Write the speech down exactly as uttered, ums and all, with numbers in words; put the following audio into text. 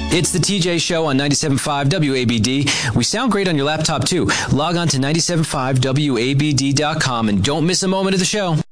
It's the T J Show on ninety-seven point five W A B D. We sound great on your laptop, too. Log on to ninety-seven point five W A B D dot com and don't miss a moment of the show.